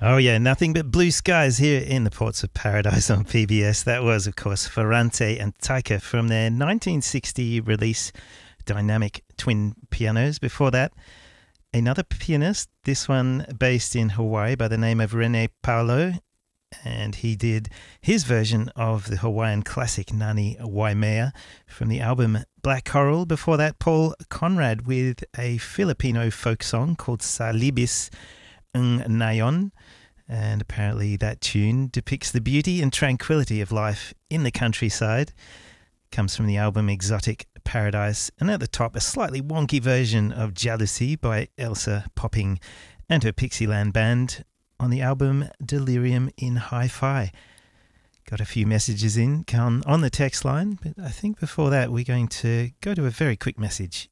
Oh yeah, nothing but blue skies here in the Ports of Paradise on PBS. That was, of course, Ferrante and Taika from their 1960 release, Dynamic Twin Pianos. Before that, another pianist, this one based in Hawaii by the name of Rene Paulo, and he did his version of the Hawaiian classic Nani Waimea from the album Black Coral. Before that, Paul Conrad with a Filipino folk song called Salibis Ng Nayon, and apparently that tune depicts the beauty and tranquility of life in the countryside. Comes from the album Exotic Paradise, and at the top a slightly wonky version of Jealousy by Elsa Popping and her Pixieland band on the album Delirium in Hi-Fi. Got a few messages in on the text line, but I think before that we're going to go to a very quick message.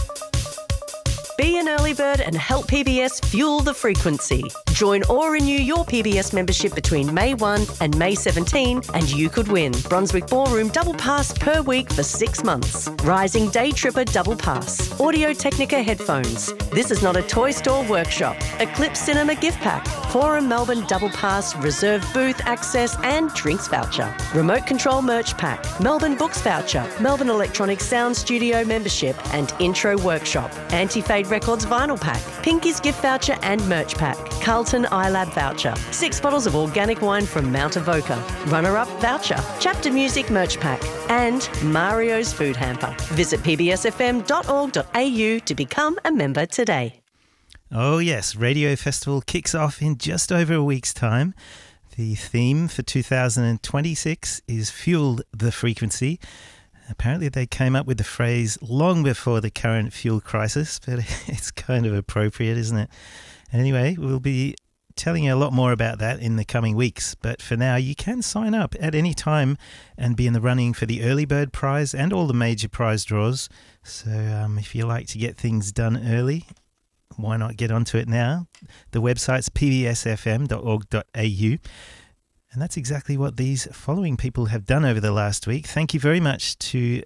Be an early bird and help PBS fuel the frequency. Join or renew your PBS membership between May 1 and May 17 and you could win Brunswick Ballroom Double Pass per week for 6 months. Rising Day Tripper Double Pass. Audio Technica headphones. This is not a toy store workshop. Eclipse Cinema gift pack. Forum Melbourne Double Pass, reserved booth access and drinks voucher. Remote control merch pack. Melbourne Books voucher. Melbourne Electronic Sound Studio membership and intro workshop. Anti-Fade Records vinyl pack. Pinky's gift voucher and merch pack. Carlton iLab voucher. 6 bottles of organic wine from Mount Avoca. Runner-up voucher. Chapter Music merch pack. And Mario's food hamper. Visit pbsfm.org.au to become a member today. Oh yes, Radio Festival kicks off in just over a week's time. The theme for 2026 is Fuel the Frequency. Apparently they came up with the phrase long before the current fuel crisis, but it's kind of appropriate, isn't it? Anyway, we'll be telling you a lot more about that in the coming weeks. But for now, you can sign up at any time and be in the running for the Early Bird Prize and all the major prize draws. So if you like to get things done early, why not get onto it now? The website's pbsfm.org.au. And that's exactly what these following people have done over the last week. Thank you very much to